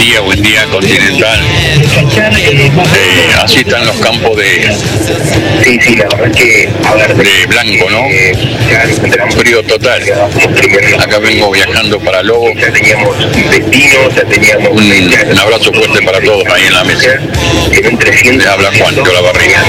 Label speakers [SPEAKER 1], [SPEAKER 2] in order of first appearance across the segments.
[SPEAKER 1] buen día Continental. Así están los campos de...
[SPEAKER 2] Sí, la verdad que...
[SPEAKER 1] de blanco, ¿no? Un frío total. Acá vengo viajando para Lobo.
[SPEAKER 2] Ya teníamos destinos, ya teníamos...
[SPEAKER 1] Un abrazo fuerte para todos ahí en la mesa.
[SPEAKER 2] En un 300...
[SPEAKER 1] Le habla Juan de Olavarría.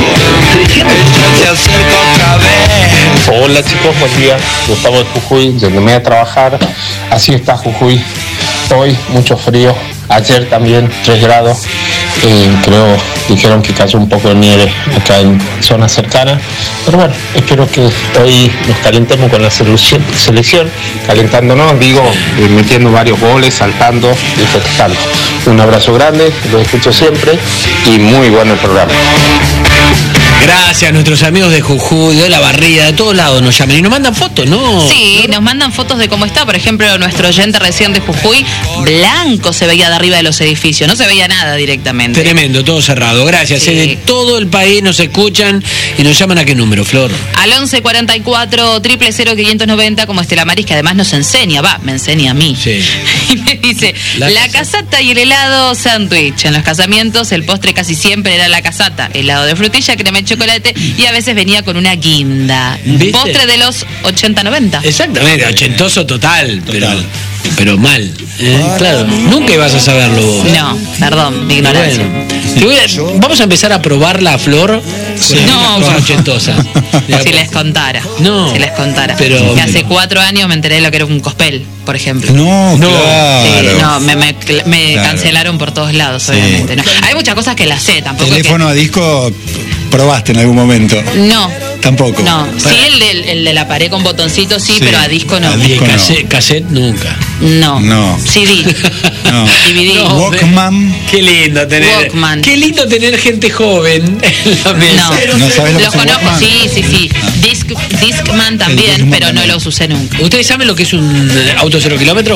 [SPEAKER 3] Hola chicos, buen día. Gustavo de Jujuy, donde me voy a trabajar. Así está Jujuy. Hoy mucho frío. Ayer también 3 grados. Creo, dijeron que cayó un poco de nieve acá en zonas cercanas. Pero bueno, espero que hoy nos calentemos con la selección. Calentándonos, metiendo varios goles, saltando y festejando. Un abrazo grande, los escucho siempre y muy bueno el programa.
[SPEAKER 4] Gracias a nuestros amigos de Jujuy, de Olavarría, de todos lados nos llaman y nos mandan fotos, ¿no?
[SPEAKER 5] Sí, nos mandan fotos de cómo está. Por ejemplo, nuestro oyente recién de Jujuy, blanco se veía de arriba de los edificios, no se veía nada directamente.
[SPEAKER 4] Tremendo, todo cerrado. Gracias.
[SPEAKER 5] Sí.
[SPEAKER 4] De todo el país nos escuchan y nos llaman. ¿A qué número, Flor?
[SPEAKER 5] Al 1144 000 590, como Estela Maris, que además nos enseña, me enseña a mí.
[SPEAKER 4] Sí.
[SPEAKER 5] Y me dice, la casata y el helado sándwich. En los casamientos el postre casi siempre era la casata, helado de frutilla, crema de chocolate y a veces venía con una guinda.
[SPEAKER 4] ¿Viste?
[SPEAKER 5] Postre de los 80-90.
[SPEAKER 4] Exactamente, ochentoso total. Pero mal. Claro, nunca ibas a saberlo vos.
[SPEAKER 5] No, perdón, mi ignorancia.
[SPEAKER 4] Bueno, vamos a empezar a probar la Flor.
[SPEAKER 5] Sí.
[SPEAKER 4] No, son ochentosas.
[SPEAKER 5] Si les contara.
[SPEAKER 4] No.
[SPEAKER 5] Si les contara.
[SPEAKER 4] Pero,
[SPEAKER 5] que hace 4 años me enteré de lo que era un cospel, por ejemplo.
[SPEAKER 6] No, claro.
[SPEAKER 5] Sí, no, me cancelaron por todos lados, obviamente. No. Hay muchas cosas que las sé, tampoco.
[SPEAKER 6] ¿Teléfono a disco probaste en algún momento?
[SPEAKER 5] No.
[SPEAKER 6] Tampoco.
[SPEAKER 5] No, sí, el de la pared con botoncitos sí, pero a disco no.
[SPEAKER 4] Cassette nunca.
[SPEAKER 5] No. CD.
[SPEAKER 6] No.
[SPEAKER 5] DVD.
[SPEAKER 4] No,
[SPEAKER 6] Walkman.
[SPEAKER 4] Qué lindo tener.
[SPEAKER 5] Walkman.
[SPEAKER 4] Qué lindo tener gente joven en la mesa.
[SPEAKER 6] No sabes lo que
[SPEAKER 5] Los
[SPEAKER 6] es un
[SPEAKER 5] conozco,
[SPEAKER 6] Walkman.
[SPEAKER 5] sí. Discman también,
[SPEAKER 6] Discman
[SPEAKER 5] pero no
[SPEAKER 6] también.
[SPEAKER 5] los usé nunca.
[SPEAKER 4] ¿Ustedes saben lo que es un auto 0 kilómetro?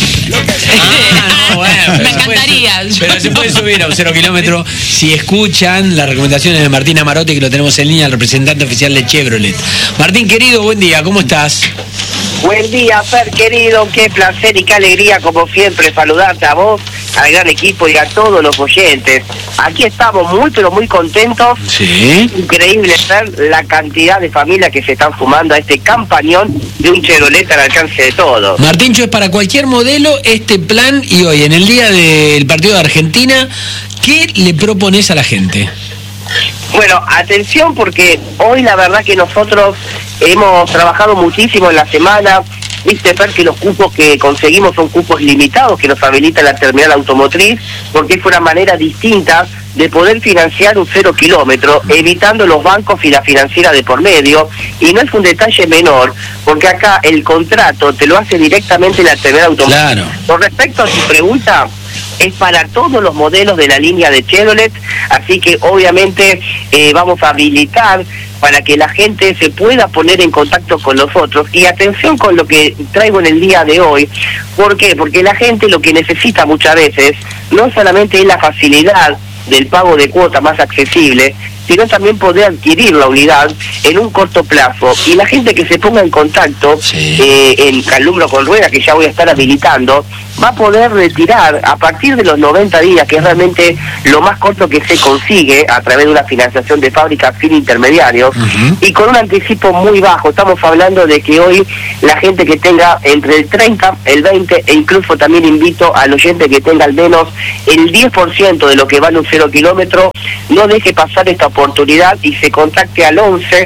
[SPEAKER 5] Me encantaría.
[SPEAKER 4] Pero se puede subir a un 0 kilómetro si escuchan las recomendaciones de Martín Amarotti, que lo tenemos en línea, el representante oficial de Chevrolet. Martín, querido, buen día, ¿cómo estás?
[SPEAKER 2] Buen día, Fer, querido, qué placer y qué alegría, como siempre, saludarte a vos, al gran equipo y a todos los oyentes. Aquí estamos pero muy contentos.
[SPEAKER 4] Sí.
[SPEAKER 2] Increíble, Fer, la cantidad de familias que se están sumando a este campañón de un Chevrolet al alcance de todos.
[SPEAKER 4] Martíncho, es para cualquier modelo este plan, y hoy, en el día del partido de Argentina, ¿qué le propones a la gente?
[SPEAKER 2] Bueno, atención, porque hoy la verdad que nosotros hemos trabajado muchísimo en la semana. Viste, Fer, que los cupos que conseguimos son cupos limitados que nos habilita la terminal automotriz, porque es una manera distinta de poder financiar un 0 kilómetro, evitando los bancos y la financiera de por medio. Y no es un detalle menor, porque acá el contrato te lo hace directamente la terminal automotriz.
[SPEAKER 4] Claro.
[SPEAKER 2] Con respecto a tu pregunta, es para todos los modelos de la línea de Chevrolet, así que obviamente vamos a habilitar para que la gente se pueda poner en contacto con nosotros. Y atención con lo que traigo en el día de hoy. ¿Por qué? Porque la gente lo que necesita muchas veces no solamente es la facilidad del pago de cuota más accesible, sino también poder adquirir la unidad en un corto plazo. Y la gente que se ponga en contacto en Calumno con Rueda, que ya voy a estar habilitando, va a poder retirar a partir de los 90 días, que es realmente lo más corto que se consigue a través de una financiación de fábrica sin intermediarios, y con un anticipo muy bajo. Estamos hablando de que hoy la gente que tenga entre el 30, el 20, e incluso también invito al oyente que tenga al menos el 10% de lo que vale un 0 kilómetro, no deje pasar esta oportunidad y se contacte al 11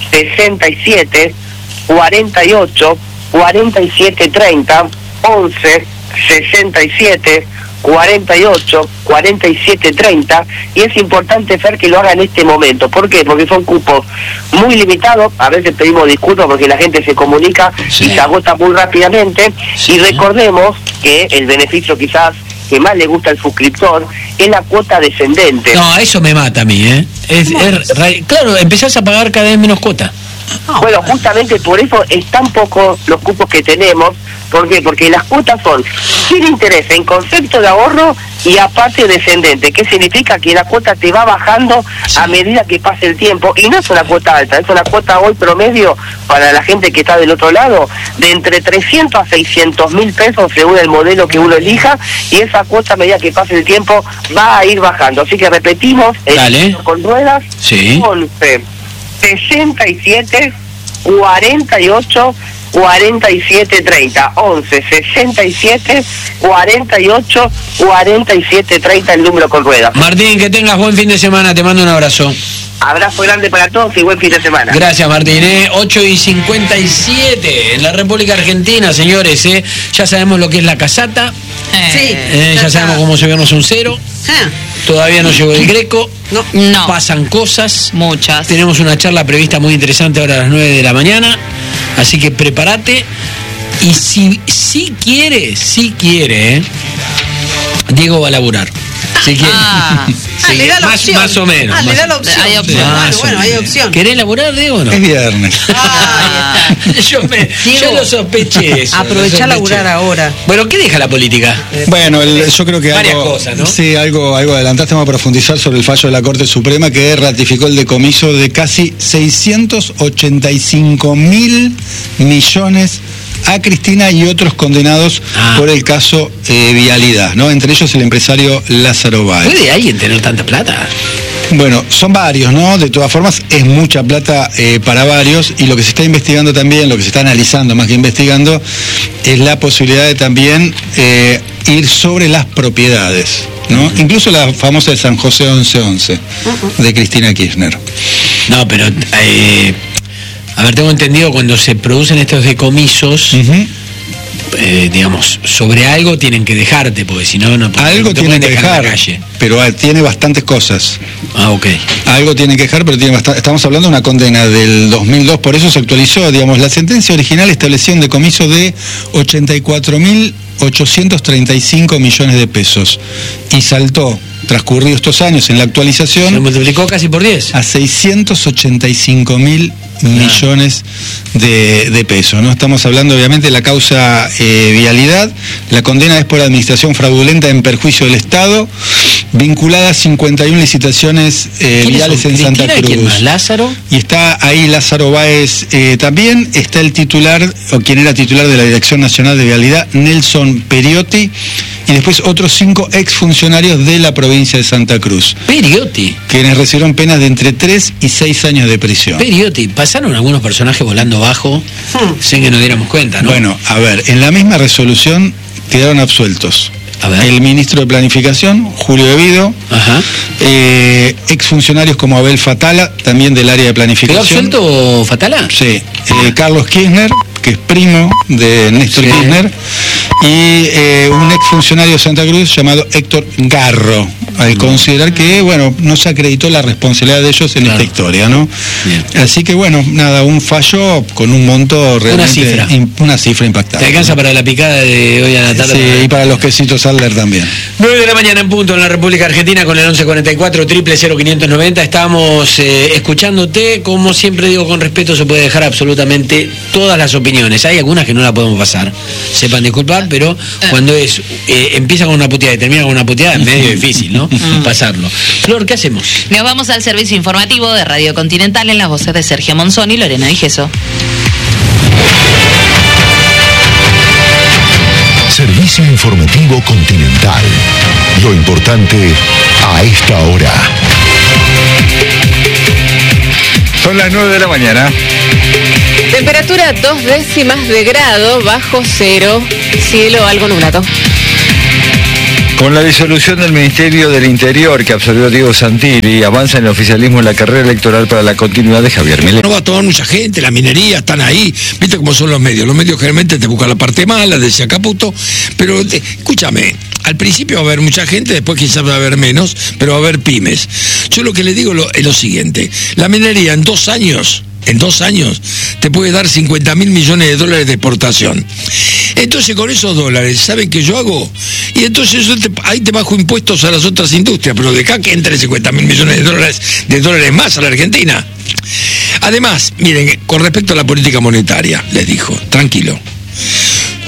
[SPEAKER 2] 67 48 47 30, 11 67 48 47 30, y es importante, Fer, que lo haga en este momento. ¿Por qué? Porque son cupos muy limitados. A veces pedimos disculpas porque la gente se comunica y se agota muy rápidamente, y recordemos que el beneficio quizás que más le gusta al suscriptor es la cuota descendente.
[SPEAKER 4] No, eso me mata a mí, claro, empezás a pagar cada vez menos cuota.
[SPEAKER 2] Bueno, justamente por eso es tan poco los cupos que tenemos, ¿Por qué? Porque las cuotas son sin interés, en concepto de ahorro y aparte descendente. ¿Qué significa? Que la cuota te va bajando a medida que pase el tiempo. Y no es una cuota alta, es una cuota hoy promedio para la gente que está del otro lado, de entre 300 a 600 mil pesos según el modelo que uno elija, y esa cuota a medida que pase el tiempo va a ir bajando. Así que repetimos, con ruedas,
[SPEAKER 4] sí.
[SPEAKER 2] 11, 67, 48, 47, 30, 11, 67, 48, 47, 30, el número con ruedas.
[SPEAKER 4] Martín, que tengas buen fin de semana, te mando un abrazo.
[SPEAKER 2] Abrazo grande para todos y buen fin de semana.
[SPEAKER 4] Gracias, Martín. 8:57 en la República Argentina, señores. Ya sabemos lo que es la casata.
[SPEAKER 7] Sí.
[SPEAKER 4] Ya sabemos cómo subirnos un cero. Todavía no llegó el Greco.
[SPEAKER 5] No.
[SPEAKER 4] Pasan cosas.
[SPEAKER 5] Muchas.
[SPEAKER 4] Tenemos una charla prevista muy interesante ahora a las 9 de la mañana. Así que prepárate. Y si quiere, Diego va a laburar. Si quiere.
[SPEAKER 7] Le da la opción.
[SPEAKER 4] Más o menos.
[SPEAKER 7] Le da la opción.
[SPEAKER 5] Hay opción.
[SPEAKER 7] Bueno, hay opción.
[SPEAKER 4] ¿Querés laburar, Diego, o no?
[SPEAKER 6] Es viernes.
[SPEAKER 4] Yo lo sospeché eso.
[SPEAKER 7] Aprovechá a laburar ahora.
[SPEAKER 4] Bueno, ¿qué deja la política?
[SPEAKER 6] Bueno, yo creo que
[SPEAKER 4] varias
[SPEAKER 6] algo,
[SPEAKER 4] cosas, ¿no?
[SPEAKER 6] Sí, algo adelantaste. Vamos a profundizar sobre el fallo de la Corte Suprema que ratificó el decomiso de casi 685.000 millones a Cristina y otros condenados por el caso Vialidad, ¿no? Entre ellos el empresario Lázaro Báez.
[SPEAKER 4] ¿Puede alguien tener tanta plata?
[SPEAKER 6] Bueno, son varios, ¿no? De todas formas, es mucha plata para varios, y lo que se está investigando también, lo que se está analizando más que investigando, es la posibilidad de también ir sobre las propiedades, ¿no? Incluso la famosa de San José 1111, de Cristina Kirchner.
[SPEAKER 4] No, pero... a ver, tengo entendido, cuando se producen estos decomisos, digamos, sobre algo tienen que dejarte, porque si no,
[SPEAKER 6] algo tienen que dejar,
[SPEAKER 4] en la calle.
[SPEAKER 6] Pero tiene bastantes cosas.
[SPEAKER 4] Ok.
[SPEAKER 6] Algo tiene que dejar, pero tiene bastante. Estamos hablando de una condena del 2002, por eso se actualizó, digamos, la sentencia original establecía un decomiso de 84.835 millones de pesos y saltó, transcurridos estos años, en la actualización,
[SPEAKER 4] se multiplicó casi por 10
[SPEAKER 6] a 685.000 millones de pesos, ¿no? Estamos hablando obviamente de la causa Vialidad. La condena es por administración fraudulenta en perjuicio del Estado, vinculada a 51 licitaciones viales en Santa Cruz.
[SPEAKER 4] ¿Quién más? ¿Lázaro?
[SPEAKER 6] Y está ahí Lázaro Báez, también está el titular, o quien era titular de la Dirección Nacional de Vialidad, Nelson Periotti, y después otros 5 exfuncionarios de la provincia de Santa Cruz.
[SPEAKER 4] Periotti.
[SPEAKER 6] Quienes recibieron penas de entre 3 y 6 años de prisión.
[SPEAKER 4] Periotti. Pasaron algunos personajes volando bajo, sin que nos diéramos cuenta, ¿no?
[SPEAKER 6] Bueno, a ver, en la misma resolución quedaron absueltos.
[SPEAKER 4] A ver.
[SPEAKER 6] El ministro de Planificación, Julio Evido, exfuncionarios como Abel Fatala, también del área de Planificación.
[SPEAKER 4] ¿Quedó absuelto Fatala?
[SPEAKER 6] Sí. Carlos Kirchner, que es primo de Néstor Kirchner, y un exfuncionario de Santa Cruz llamado Héctor Garro, al considerar que, bueno, no se acreditó la responsabilidad de ellos en esta historia, ¿no? Bien. Así que, bueno, nada, un fallo con un monto realmente... Una cifra impactante.
[SPEAKER 4] ¿Te alcanza para la picada de hoy a la tarde?
[SPEAKER 6] Sí, y para los quesitos Adler también.
[SPEAKER 4] 9 de la mañana en punto en la República Argentina con el 1144 590. Estamos escuchándote. Como siempre digo, con respeto se puede dejar absolutamente todas las opiniones. Hay algunas que no la podemos pasar, sepan disculpar, pero cuando empieza con una puteada y termina con una puteada es medio difícil, ¿no? Pasarlo. Flor, ¿qué hacemos?
[SPEAKER 5] Nos vamos al servicio informativo de Radio Continental en las voces de Sergio Monzón y Lorena Digeso.
[SPEAKER 8] Servicio informativo Continental. Lo importante a esta hora.
[SPEAKER 9] Son las 9 de la mañana.
[SPEAKER 10] Temperatura 2 décimas de grado bajo cero. Cielo algo nublado.
[SPEAKER 9] Con la disolución del Ministerio del Interior que absorbió Diego Santilli, avanza en el oficialismo en la carrera electoral para la continuidad de Javier Milei.
[SPEAKER 11] No va a tomar mucha gente, la minería, están ahí, viste cómo son los medios. Los medios generalmente te buscan la parte mala, decía Caputo, pero escúchame, al principio va a haber mucha gente, después quizás va a haber menos, pero va a haber pymes. Yo lo que le digo es lo siguiente, la minería en 2 años te puede dar 50.000 millones de dólares de exportación. Entonces con esos dólares, ¿saben qué yo hago? Y entonces ahí te bajo impuestos a las otras industrias, pero deja que entre 50.000 millones de dólares más a la Argentina. Además, miren, con respecto a la política monetaria, les dijo, tranquilo.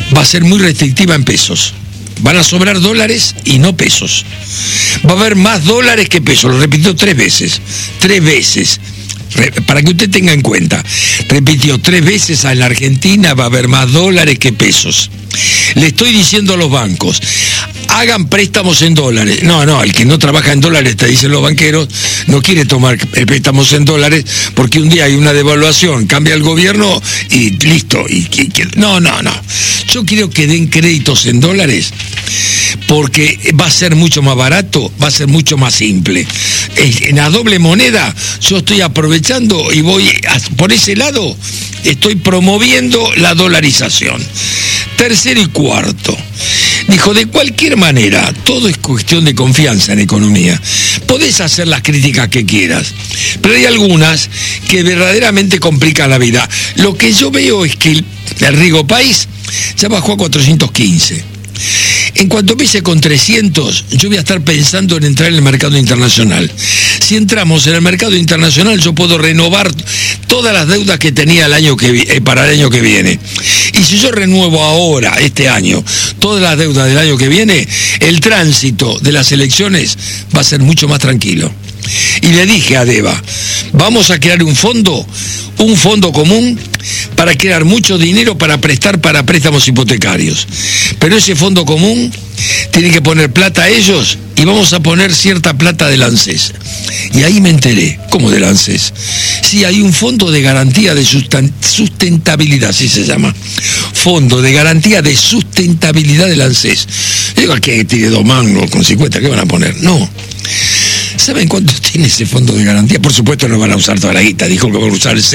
[SPEAKER 11] va a ser muy restrictiva en pesos. Van a sobrar dólares y no pesos. Va a haber más dólares que pesos, lo repitió 3 veces. 3 veces. Para que usted tenga en cuenta, repitió 3 veces en la Argentina va a haber más dólares que pesos. Le estoy diciendo a los bancos, hagan préstamos en dólares. No, el que no trabaja en dólares, te dicen los banqueros, no quiere tomar préstamos en dólares porque un día hay una devaluación, cambia el gobierno y listo. No. Yo quiero que den créditos en dólares porque va a ser mucho más barato, va a ser mucho más simple. En la doble moneda yo estoy aprovechando y voy por ese lado, estoy promoviendo la dolarización. Tercero y cuarto, dijo, de cualquier manera, todo es cuestión de confianza en economía. Podés hacer las críticas que quieras, pero hay algunas que verdaderamente complican la vida. Lo que yo veo es que el Rigo País ya bajó a 415. En cuanto empiece con 300, yo voy a estar pensando en entrar en el mercado internacional. Si entramos en el mercado internacional, yo puedo renovar todas las deudas que tenía para el año que viene. Y si yo renuevo ahora, este año, todas las deudas del año que viene, el tránsito de las elecciones va a ser mucho más tranquilo. Y le dije a Deva, vamos a crear un fondo común para crear mucho dinero para prestar para préstamos hipotecarios. Pero ese fondo común tiene que poner plata a ellos y vamos a poner cierta plata del ANSES. Y ahí me enteré, ¿cómo del ANSES? Sí, hay un fondo de garantía de sustentabilidad, así se llama. Fondo de garantía de sustentabilidad del ANSES. Digo, que tiene 2 mangos con 50, ¿qué van a poner? No. ¿Saben cuánto tiene ese fondo de garantía? Por supuesto no van a usar toda la guita, dijo que van a usar el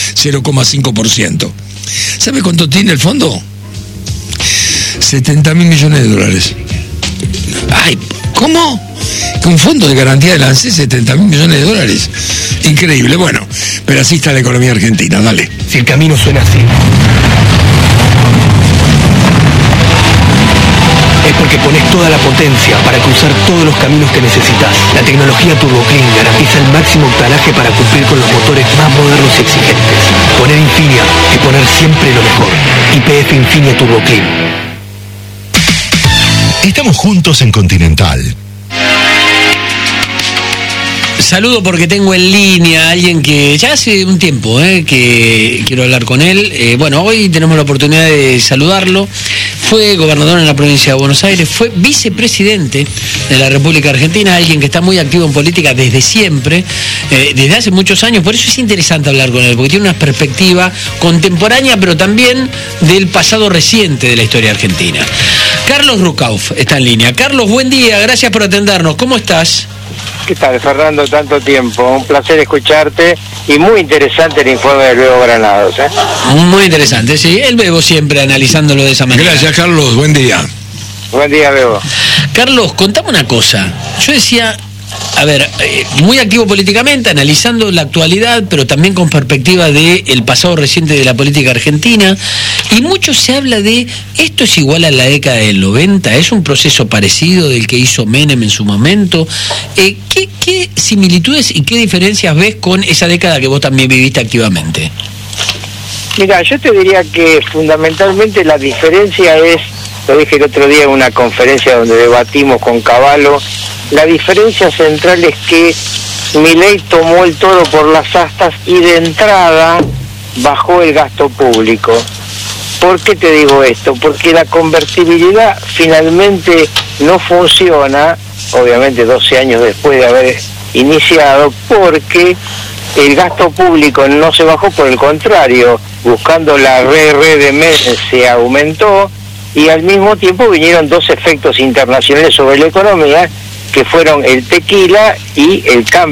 [SPEAKER 11] 0,5%. ¿Sabe cuánto tiene el fondo? 70.000 millones de dólares. Ay, ¿cómo? Un fondo de garantía de ANSES, 70.000 millones de dólares. Increíble, bueno, pero así está la economía argentina, dale.
[SPEAKER 12] Si el camino suena así, es porque pones toda la potencia para cruzar todos los caminos que necesitas. La tecnología Turbo Clean garantiza el máximo octanaje para cumplir con los motores más modernos y exigentes. Poner Infinia es poner siempre lo mejor. YPF Infinia Turbo Clean.
[SPEAKER 8] Estamos juntos en Continental.
[SPEAKER 4] Saludo porque tengo en línea a alguien que ya hace un tiempo que quiero hablar con él. Bueno, hoy tenemos la oportunidad de saludarlo. Fue gobernador en la provincia de Buenos Aires, fue vicepresidente de la República Argentina, alguien que está muy activo en política desde siempre, desde hace muchos años. Por eso es interesante hablar con él, porque tiene una perspectiva contemporánea, pero también del pasado reciente de la historia argentina. Carlos Rucauf está en línea. Carlos, buen día, gracias por atendernos. ¿Cómo estás?
[SPEAKER 13] ¿Qué tal, Fernando? Tanto tiempo. Un placer escucharte y muy interesante el informe del Bebo Granados.
[SPEAKER 4] Muy interesante, sí. El Bebo siempre analizándolo de esa manera.
[SPEAKER 11] Gracias, Carlos. Buen día.
[SPEAKER 13] Buen día, Bebo.
[SPEAKER 4] Carlos, contame una cosa. Yo decía, a ver, muy activo políticamente, analizando la actualidad, pero también con perspectiva del pasado reciente de la política argentina. Y mucho se habla de, esto es igual a la década del 90, es un proceso parecido del que hizo Menem en su momento. ¿Qué similitudes y qué diferencias ves con esa década que vos también viviste activamente?
[SPEAKER 13] Mira, yo te diría que fundamentalmente la diferencia es, lo dije el otro día en una conferencia donde debatimos con Cavallo, la diferencia central es que Milei tomó el toro por las astas y de entrada bajó el gasto público. ¿Por qué te digo esto? Porque la convertibilidad finalmente no funciona, obviamente 12 años después de haber iniciado, porque el gasto público no se bajó, por el contrario, buscando la red de meses se aumentó, y al mismo tiempo vinieron 2 efectos internacionales sobre la economía, que fueron el tequila y el cambio